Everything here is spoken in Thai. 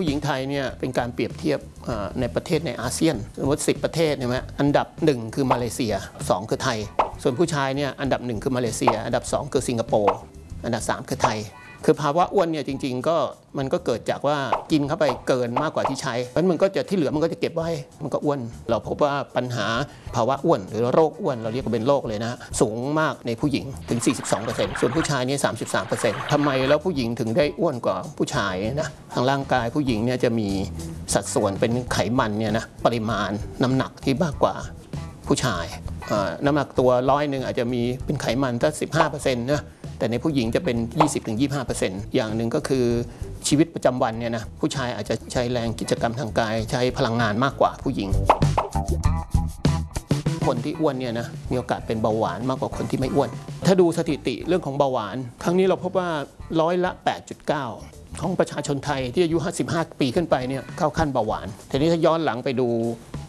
ผู้หญิงไทยเนี่ยเป็นการเปรียบเทียบในประเทศในอาเซียนสมมติ10ประเทศใช่ไหมอันดับ1คือมาเลเซีย2คือไทยส่วนผู้ชายเนี่ยอันดับ1คือมาเลเซียอันดับ2คือสิงคโปร์อันดับ3คือไทยคือภาวะอ้วนเนี่ยจริงๆก็มันก็เกิดจากว่ากินเข้าไปเกินมากกว่าที่ใช้เพราะมันก็จะที่เหลือมันก็จะเก็บไว้มันก็อ้วนเราพบว่าปัญหาภาวะอ้วนหรือโรคอ้วนเราเรียกว่าเป็นโรคเลยนะสูงมากในผู้หญิงถึง 42% ส่วนผู้ชายเนี่ย 33% ทำไมแล้วผู้หญิงถึงได้อ้วนกว่าผู้ชายนะทางร่างกายผู้หญิงเนี่ยจะมีสัดส่วนเป็นไขมันเนี่ยนะปริมาณน้ำหนักที่มากกว่าผู้ชายน้ำหนักตัว100อาจจะมีเป็นไขมันถ้า 15% นะแต่ในผู้หญิงจะเป็น 20-25% อย่างหนึ่งก็คือชีวิตประจำวันเนี่ยนะผู้ชายอาจจะใช้แรงกิจกรรมทางกายใช้พลังงานมากกว่าผู้หญิงคนที่อ้วนเนี่ยนะมีโอกาสเป็นเบาหวานมากกว่าคนที่ไม่อ้วนถ้าดูสถิติเรื่องของเบาหวานครั้งนี้เราพบว่า8.9%ของประชาชนไทยที่อายุ55 ปีขึ้นไปเนี่ยเข้าขั้นเบาหวานทีนี้ถ้าย้อนหลังไปดู